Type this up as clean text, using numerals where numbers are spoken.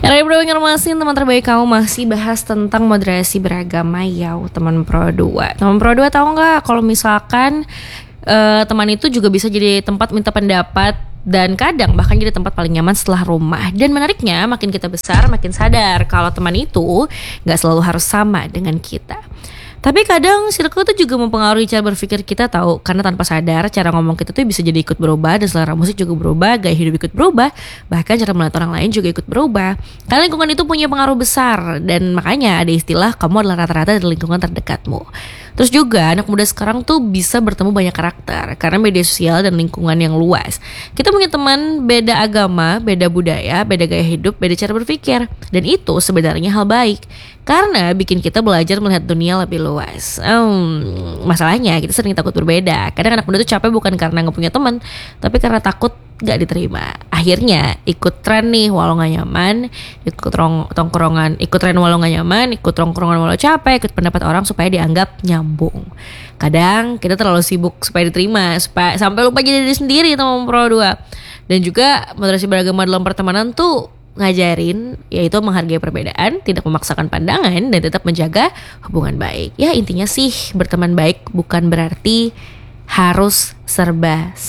Era Bro Ngermasin, teman terbaik kamu masih bahas tentang moderasi beragama ya, teman Pro 2. Teman Pro 2 tahu nggak kalau misalkan teman itu juga bisa jadi tempat minta pendapat dan kadang bahkan jadi tempat paling nyaman setelah rumah. Dan menariknya makin kita besar makin sadar kalau teman itu nggak selalu harus sama dengan kita. Tapi kadang circle itu juga mempengaruhi cara berpikir kita tahu. Karena tanpa sadar cara ngomong kita tuh bisa jadi ikut berubah. Dan selera musik juga berubah, gaya hidup ikut berubah. Bahkan cara melihat orang lain juga ikut berubah. Karena lingkungan itu punya pengaruh besar. Dan makanya ada istilah kamu adalah rata-rata dari lingkungan terdekatmu. Terus juga anak muda sekarang tuh bisa bertemu banyak karakter karena media sosial dan lingkungan yang luas. Kita punya teman beda agama, beda budaya, beda gaya hidup, beda cara berpikir. Dan itu sebenarnya hal baik karena bikin kita belajar melihat dunia lebih luas. Masalahnya kita sering takut berbeda. Kadang anak muda tuh capek bukan karena gak punya teman, tapi karena takut gak diterima. Akhirnya ikut tren nih walau gak nyaman, ikut tongkrongan, ikut tren walau gak nyaman, ikut tongkrongan walau capek, ikut pendapat orang supaya dianggap nyambung. Kadang kita terlalu sibuk supaya diterima, sampai lupa jadi diri sendiri, teman Pro 2. Dan juga moderasi beragama dalam pertemanan tuh ngajarin yaitu menghargai perbedaan, tidak memaksakan pandangan, dan tetap menjaga hubungan baik. Ya intinya sih berteman baik bukan berarti harus serba